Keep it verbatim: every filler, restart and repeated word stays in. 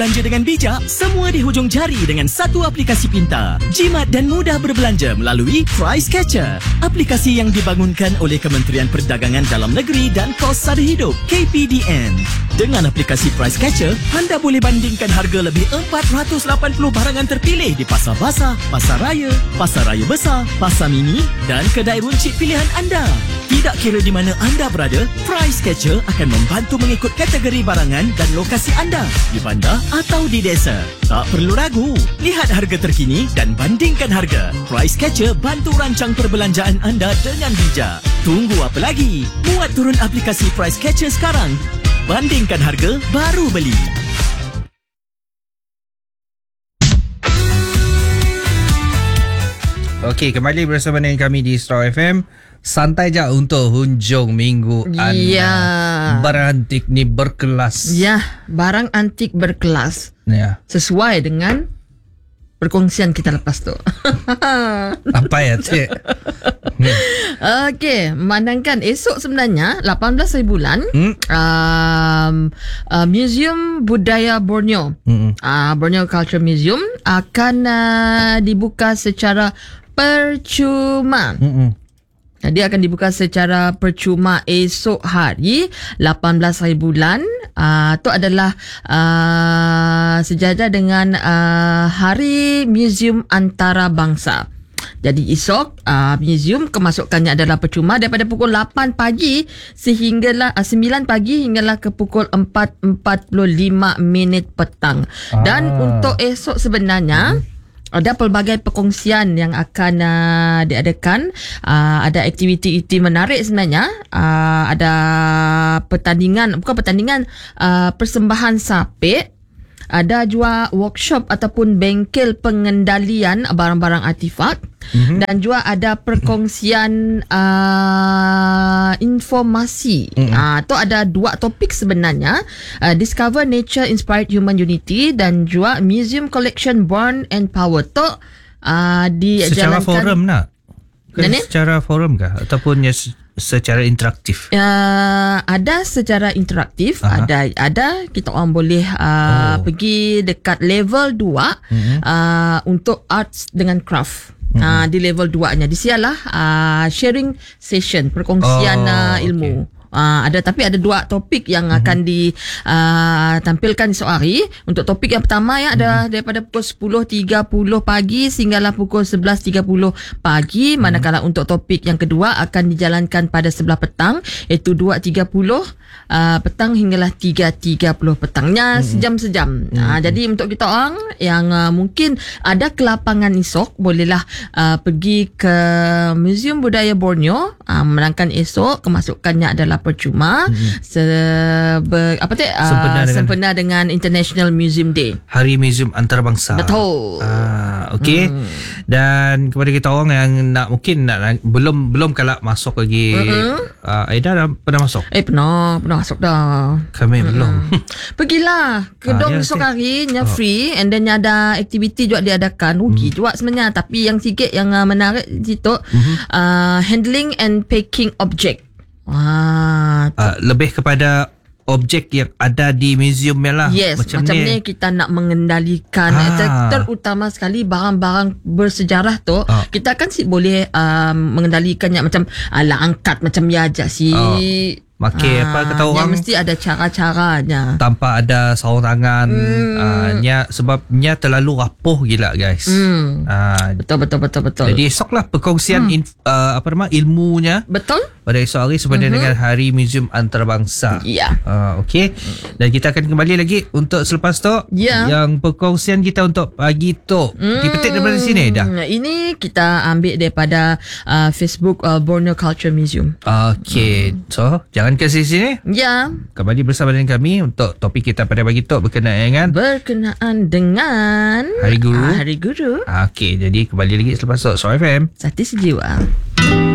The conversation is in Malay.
Belanja dengan bijak, semua di hujung jari dengan satu aplikasi pintar. Jimat dan mudah berbelanja melalui Price Catcher. Aplikasi yang dibangunkan oleh Kementerian Perdagangan Dalam Negeri dan Kos Sara Hidup K P D N. Dengan aplikasi Price Catcher, anda boleh bandingkan harga lebih empat ratus lapan puluh barangan terpilih di Pasar Basah, Pasar Raya, Pasar Raya Besar, Pasar Mini dan kedai runcit pilihan anda. Tidak kira di mana anda berada, Price Catcher akan membantu mengikut kategori barangan dan lokasi anda di bandar atau di desa. Tak perlu ragu. Lihat harga terkini dan bandingkan harga. Price Catcher bantu rancang perbelanjaan anda dengan bijak. Tunggu apa lagi? Muat turun aplikasi Price Catcher sekarang. Bandingkan harga, baru beli. Okey, kembali bersama dengan kami di Star F M. Santai je untuk hujung minggu anda. Ya. Barang antik ni berkelas. Ya, barang antik berkelas. Ya. Sesuai dengan perkongsian kita lepas tu. Apa ya, Cik? Okey, memandangkan esok sebenarnya lapan belas hari bulan, Hmm? um, uh, Museum Budaya Borneo, Hmm. uh, Borneo Culture Museum akan uh, dibuka secara percuma. Hmm. Dia akan dibuka secara percuma esok hari lapan belas hari bulan. Uh, itu adalah uh, sejajar dengan uh, Hari Museum Antarabangsa. Jadi esok uh, museum kemasukannya adalah percuma daripada pukul lapan pagi sehinggalah uh, sembilan pagi hinggalah ke pukul empat empat puluh lima minit petang. Dan Ah. untuk esok sebenarnya hmm. ada pelbagai perkongsian yang akan uh, diadakan. Uh, ada aktiviti-aktiviti menarik sebenarnya. Uh, ada pertandingan, bukan pertandingan, uh, persembahan sapit. Ada juga workshop ataupun bengkel pengendalian barang-barang artifak. Mm-hmm. Dan juga ada perkongsian uh, informasi. Mm-hmm. Uh, tu ada dua topik sebenarnya. Uh, Discover Nature Inspired Human Unity dan juga Museum Collection Born and Power. Tu uh, dijalankan Secara forum nak? Ke Nani? secara forum kah? Ataupun ya secara interaktif? Uh, ada secara interaktif. Aha. Ada ada kita orang boleh uh, Oh. pergi dekat level dua Mhm. uh, untuk arts dengan craft. Mhm. Uh, di level dua nya di sialah uh, sharing session, perkongsian Oh, uh, ilmu. okay. Uh, ada tapi ada dua topik yang Mhm. akan ditampilkan uh, esok hari. Untuk topik yang pertama ya ada Mhm. daripada pukul sepuluh tiga puluh pagi sehinggalah pukul sebelas tiga puluh pagi. Mhm. Manakala untuk topik yang kedua akan dijalankan pada sebelah petang iaitu dua tiga puluh uh, petang hinggalah tiga tiga puluh petangnya. Mhm. Sejam-sejam. Mhm. Uh, jadi untuk kita orang yang uh, mungkin ada kelapangan esok bolehlah uh, pergi ke Museum Budaya Borneo. Uh, menangkan esok kemasukannya adalah percuma. Mm-hmm. Sebe, apa tu? Uh, Sempena dengan- sempena dengan International Museum Day. Hari Museum Antarabangsa. Betul. Ah, okey. Hmm. Dan kepada kita orang yang nak mungkin nak belum belum kalau masuk lagi. Mm-mm. Uh, Aida dah pernah masuk? Eh pernah, pernah masuk dah. Kami belum. Pergilah ke Ah, dong ya, esok okey. hari nya Oh. free and then ada aktiviti juga diadakan. Rugi hmm. juga sebenarnya, tapi yang sikit yang uh, menarik di situ Mhm. uh, handling and packing object. Wah, Uh, lebih kepada objek yang ada di museum lah. yes, macam, macam ni. ni kita nak mengendalikan Ah. ter, terutama sekali barang-barang bersejarah tu. Ah. Kita kan si boleh um, mengendalikannya macam ala angkat macam ya aja si. Ah. Makin apa kata yang orang, mesti ada cara-caranya. tanpa ada sarung tangan. Hmm. Uh, nya sebabnya terlalu rapuh gila guys. Hmm. Uh, Betul betul betul betul. jadi esoklah perkongsian Hmm. inf, uh, apa nama ilmunya Betul? pada esok hari sempena Mhm. dengan Hari Museum Antarabangsa. Ya. Uh, Okey. Dan kita akan kembali lagi untuk selepas tu. Ya. Yang perkongsian kita untuk pagi tu. Hmm. Dipetik daripada sini dah. Ini kita ambil daripada uh, Facebook uh, Borneo Culture Museum. Okey. Hmm. So, jangan ke sini. Ya, Kembali bersama dengan kami untuk topik kita pada pagi tu berkenaan dengan berkenaan dengan Hari Guru. Ah, Hari Guru. Okey, jadi kembali lagi selepas tu. So F M. Sati sejiwa.